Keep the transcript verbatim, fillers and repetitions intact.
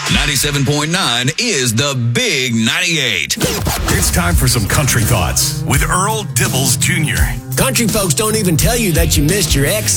ninety-seven point nine is the Big ninety-eight. It's time for some country thoughts with Earl Dibbles Junior Country folks don't even tell you that you missed your ex.